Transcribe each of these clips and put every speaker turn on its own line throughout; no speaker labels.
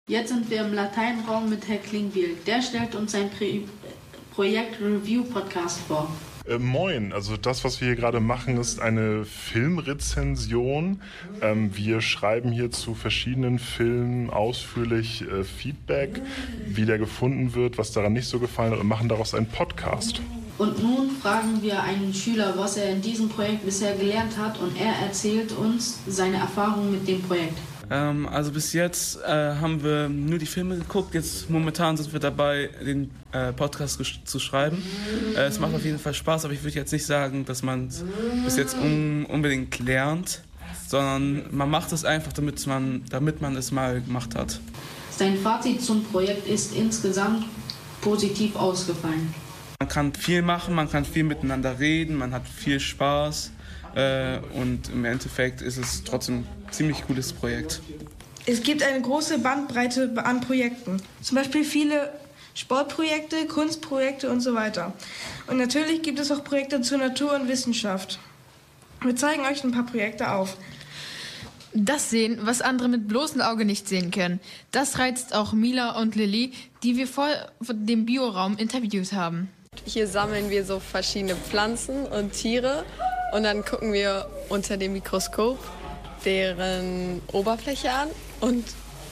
Jetzt sind wir im Lateinraum mit Herr Klingbiel. Der stellt uns sein Projekt Review Podcast vor.
Moin, also das, was wir hier gerade machen, ist eine Filmrezension. Wir schreiben hier zu verschiedenen Filmen ausführlich Feedback, wie der gefunden wird, was daran nicht so gefallen hat, und machen daraus einen Podcast.
Und nun fragen wir einen Schüler, was er in diesem Projekt bisher gelernt hat, und er erzählt uns seine Erfahrungen mit dem Projekt.
Also bis jetzt haben wir nur die Filme geguckt. Jetzt momentan sind wir dabei, den Podcast zu schreiben. Es macht auf jeden Fall Spaß, aber ich würde jetzt nicht sagen, dass man es bis jetzt unbedingt lernt, sondern man macht es einfach, damit man es mal gemacht hat.
Sein Fazit zum Projekt ist insgesamt positiv ausgefallen.
Man kann viel machen, man kann viel miteinander reden, man hat viel Spaß. Und im Endeffekt ist es trotzdem ein ziemlich cooles Projekt.
Es gibt eine große Bandbreite an Projekten. Zum Beispiel viele Sportprojekte, Kunstprojekte und so weiter. Und natürlich gibt es auch Projekte zur Natur und Wissenschaft. Wir zeigen euch ein paar Projekte auf.
Das sehen, was andere mit bloßem Auge nicht sehen können. Das reizt auch Mila und Lilly, die wir vor dem Bioraum interviewt haben.
Hier sammeln wir so verschiedene Pflanzen und Tiere. Und dann gucken wir unter dem Mikroskop deren Oberfläche an und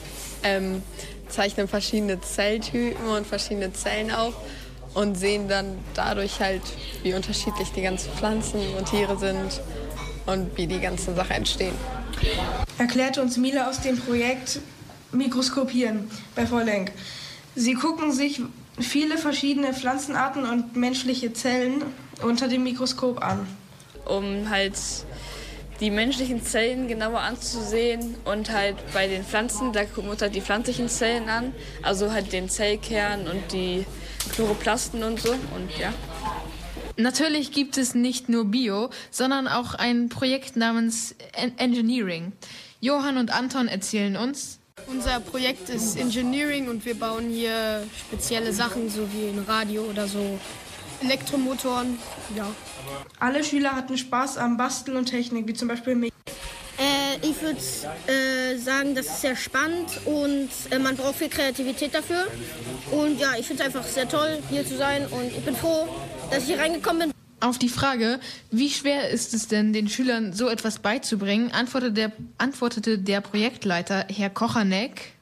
zeichnen verschiedene Zelltypen und verschiedene Zellen auf und sehen dann dadurch halt, wie unterschiedlich die ganzen Pflanzen und Tiere sind und wie die ganzen Sachen entstehen.
Erklärte uns Mila aus dem Projekt Mikroskopieren bei Frau Lenk. Sie gucken sich viele verschiedene Pflanzenarten und menschliche Zellen unter dem Mikroskop an.
Um halt die menschlichen Zellen genauer anzusehen, und halt bei den Pflanzen, da gucken wir uns halt die pflanzlichen Zellen an, also halt den Zellkern und die Chloroplasten und so, und ja.
Natürlich gibt es nicht nur Bio, sondern auch ein Projekt namens Engineering. Johann und Anton erzählen uns.
Unser Projekt ist Engineering und wir bauen hier spezielle Sachen, so wie ein Radio oder so Elektromotoren, ja.
Alle Schüler hatten Spaß am Basteln und Technik, wie zum Beispiel mich.
Ich würde sagen, das ist sehr spannend und man braucht viel Kreativität dafür. Und ja, ich finde es einfach sehr toll, hier zu sein, und ich bin froh, dass ich hier reingekommen bin.
Auf die Frage, wie schwer ist es denn, den Schülern so etwas beizubringen, antwortete der Projektleiter, Herr Kochanek.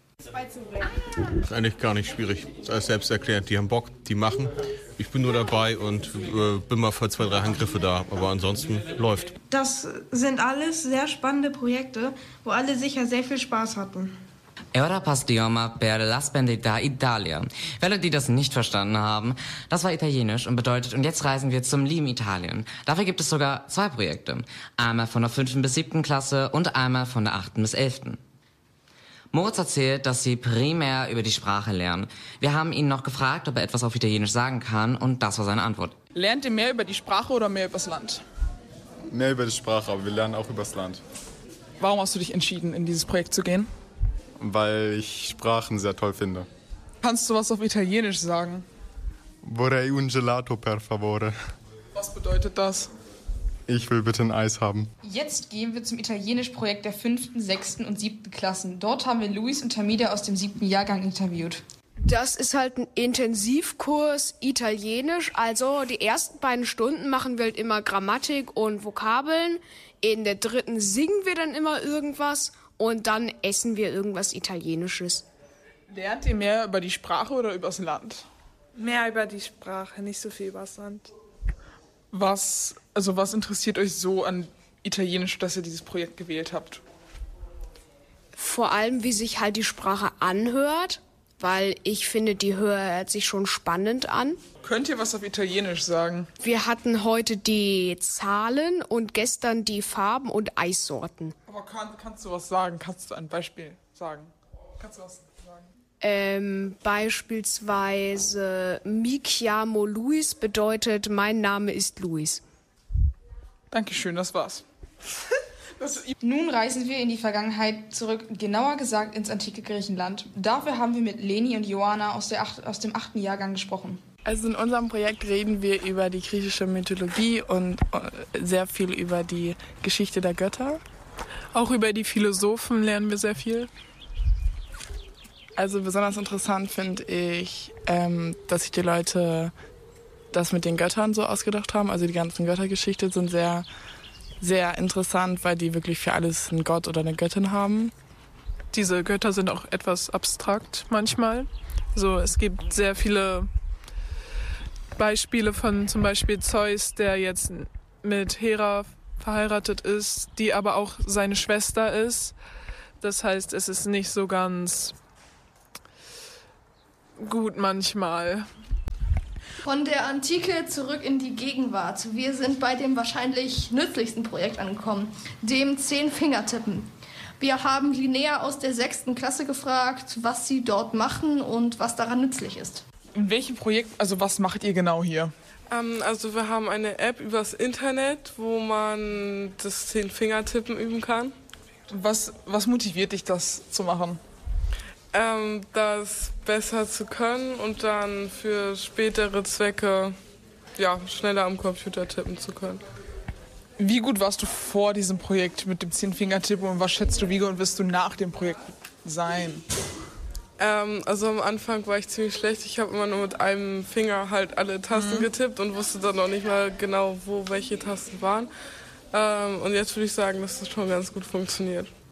Ist eigentlich gar nicht schwierig. Das ist alles selbsterklärend. Die haben Bock, die machen. Ich bin nur dabei und bin mal für 2, 3 Handgriffe da. Aber ansonsten läuft.
Das sind alles sehr spannende Projekte, wo alle sicher sehr viel Spaß hatten.
E ora passiamo per la Splendida Italia. Für alle, die das nicht verstanden haben, das war Italienisch und bedeutet, und jetzt reisen wir zum lieben Italien. Dafür gibt es sogar 2 Projekte. Einmal von der 5. bis 7. Klasse und einmal von der 8. bis 11. Moritz erzählt, dass sie primär über die Sprache lernen. Wir haben ihn noch gefragt, ob er etwas auf Italienisch sagen kann, und das war seine Antwort.
Lernt ihr mehr über die Sprache oder mehr übers Land?
Mehr über die Sprache, aber wir lernen auch übers Land.
Warum hast du dich entschieden, in dieses Projekt zu gehen?
Weil ich Sprachen sehr toll finde.
Kannst du was auf Italienisch sagen?
Vorrei un gelato, per favore.
Was bedeutet das?
Ich will bitte ein Eis haben.
Jetzt gehen wir zum Italienisch-Projekt der 5., 6. und 7. Klassen. Dort haben wir Luis und Tamida aus dem 7. Jahrgang interviewt.
Das ist halt ein Intensivkurs Italienisch. Also die ersten beiden Stunden machen wir halt immer Grammatik und Vokabeln. In der 3. singen wir dann immer irgendwas und dann essen wir irgendwas Italienisches.
Lernt ihr mehr über die Sprache oder übers Land?
Mehr über die Sprache, nicht so viel übers Land.
Was interessiert euch so an Italienisch, dass ihr dieses Projekt gewählt habt?
Vor allem, wie sich halt die Sprache anhört, weil ich finde, die hört sich schon spannend an.
Könnt ihr was auf Italienisch sagen?
Wir hatten heute die Zahlen und gestern die Farben und Eissorten.
Aber kannst du was sagen? Kannst du ein Beispiel sagen? Kannst du was sagen?
Beispielsweise Mi chiamo Luis bedeutet, mein Name ist Luis.
Dankeschön, das war's.
Nun reisen wir in die Vergangenheit zurück, genauer gesagt ins antike Griechenland. Dafür haben wir mit Leni und Johanna aus dem 8. Jahrgang gesprochen.
Also in unserem Projekt reden wir über die griechische Mythologie und sehr viel über die Geschichte der Götter. Auch über die Philosophen lernen wir sehr viel. Also besonders interessant finde ich, dass sich die Leute das mit den Göttern so ausgedacht haben. Also die ganzen Göttergeschichten sind sehr, sehr interessant, weil die wirklich für alles einen Gott oder eine Göttin haben.
Diese Götter sind auch etwas abstrakt manchmal. So, es gibt sehr viele Beispiele von zum Beispiel Zeus, der jetzt mit Hera verheiratet ist, die aber auch seine Schwester ist. Das heißt, es ist nicht so ganz gut manchmal.
Von der Antike zurück in die Gegenwart. Wir sind bei dem wahrscheinlich nützlichsten Projekt angekommen, dem 10-Fingertippen. Wir haben Linnea aus der 6. Klasse gefragt, was sie dort machen und was daran nützlich ist.
In welchem Projekt, also was macht ihr genau hier?
Also wir haben eine App übers Internet, wo man das 10-Fingertippen üben kann.
Was motiviert dich, das zu machen?
Das besser zu können und dann für spätere Zwecke schneller am Computer tippen zu können.
Wie gut warst du vor diesem Projekt mit dem 10-Fingertippen und was schätzt du, wie gut wirst du nach dem Projekt sein?
Also am Anfang war ich ziemlich schlecht. Ich habe immer nur mit einem Finger halt alle Tasten getippt und wusste dann noch nicht mal genau, wo welche Tasten waren. Und jetzt würde ich sagen, dass das schon ganz gut funktioniert.